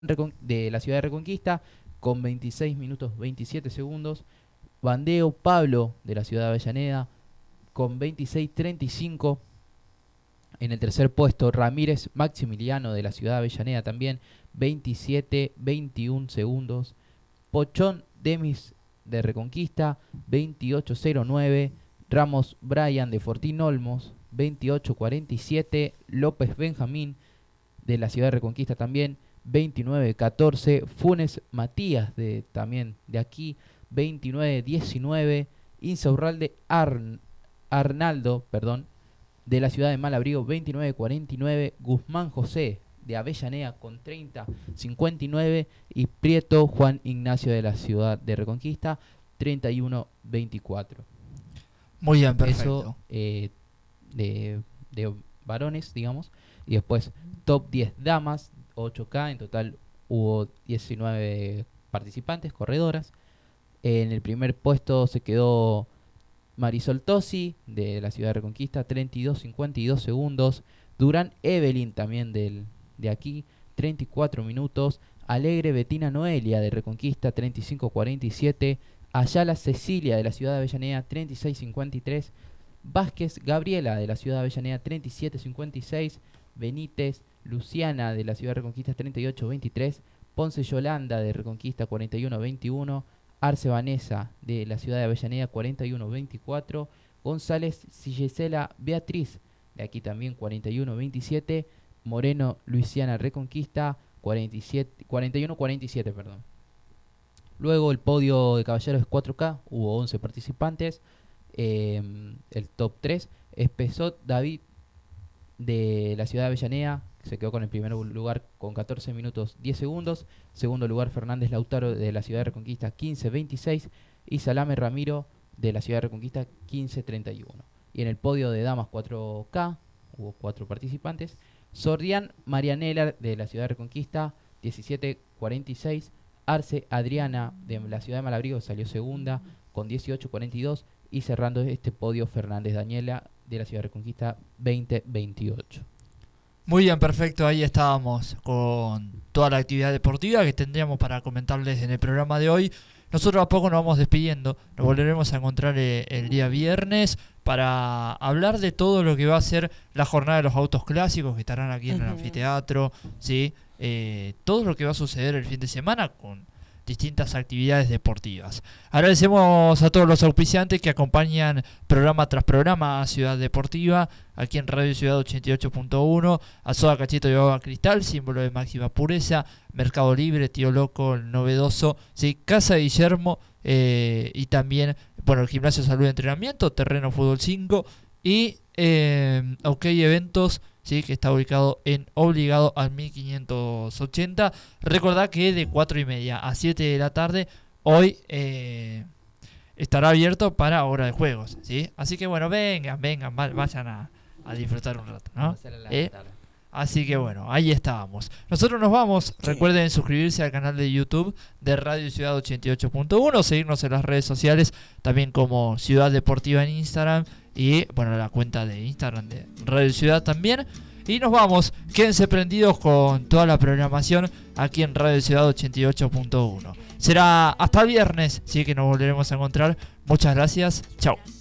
de la ciudad de Reconquista con 26 minutos 27 segundos. Bandeo Pablo de la ciudad de Avellaneda con 26:35. En el tercer puesto Ramírez Maximiliano de la ciudad de Avellaneda también 27:21 segundos. Pochón Demis de Reconquista 28:09. Ramos Brian de Fortín Olmos 28:47. López Benjamín de la ciudad de Reconquista también 29:14. Funes Matías también de aquí 29:19. Insaurralde Arnaldo, de la ciudad de Malabrigo 29:49. Guzmán José de Avellaneda con 30:59. Y Prieto Juan Ignacio de la ciudad de Reconquista 31:24. Muy bien, perfecto. Eso de varones, digamos. Y después top 10 damas, 8K. En total hubo 19 participantes, corredoras. En el primer puesto se quedó Marisol Tosi de la ciudad de Reconquista, 32:52 segundos. Durán Evelyn también de aquí, 34 minutos. Alegre Betina Noelia de Reconquista, 35:47. Ayala Cecilia de la ciudad de Avellaneda, 36:53. Vázquez Gabriela de la ciudad de Avellaneda, 37:56. Benítez Luciana de la ciudad de Reconquista, 38:23. Ponce Yolanda de Reconquista, 41:21. Arce Vanessa de la ciudad de Avellaneda, 41:24. González Sillecela Beatriz de aquí también, 41:27. Moreno Luisiana Reconquista, 41:47, perdón. Luego el podio de caballeros es 4K, hubo 11 participantes. El top 3 es Pesot David de la ciudad de Avellaneda, que se quedó con el primer lugar con 14 minutos 10 segundos. Segundo lugar Fernández Lautaro de la ciudad de Reconquista, 15:26. Y Salame Ramiro de la ciudad de Reconquista, 15:31. Y en el podio de damas 4K hubo 4 participantes. Sordián Marianela de la ciudad de Reconquista, 17:46. Arce Adriana de la ciudad de Malabrigo salió segunda con 18:42. Y cerrando este podio Fernández Daniela de la ciudad de Reconquista, 20:28. Muy bien, perfecto. Ahí estábamos con toda la actividad deportiva que tendríamos para comentarles en el programa de hoy. Nosotros a poco nos vamos despidiendo. Nos volveremos a encontrar el día viernes para hablar de todo lo que va a ser la jornada de los autos clásicos que estarán aquí en el anfiteatro, ¿sí? Todo lo que va a suceder el fin de semana con distintas actividades deportivas. Agradecemos a todos los auspiciantes que acompañan programa tras programa a Ciudad Deportiva, aquí en Radio Ciudad 88.1, a Soda Cachito y Baba Cristal, símbolo de máxima pureza, Mercado Libre, Tío Loco, el Novedoso, ¿sí? Casa de Guillermo, y también, bueno, el Gimnasio Salud y Entrenamiento, Terreno Fútbol 5 y OK Eventos, ¿sí? Que está ubicado en Obligado al 1580. Recordad que de 4:30 a 7 de la tarde hoy estará abierto para hora de juegos, ¿sí? Así que bueno, vengan, vayan a disfrutar un rato, ¿no? Así que bueno, ahí estábamos. Nosotros nos vamos. Sí. Recuerden suscribirse al canal de YouTube de Radio Ciudad 88.1, seguirnos en las redes sociales, también como Ciudad Deportiva en Instagram y bueno, la cuenta de Instagram de Radio Ciudad también. Y nos vamos. Quédense prendidos con toda la programación aquí en Radio Ciudad 88.1. Será hasta el viernes, sí, que nos volveremos a encontrar. Muchas gracias. Chao.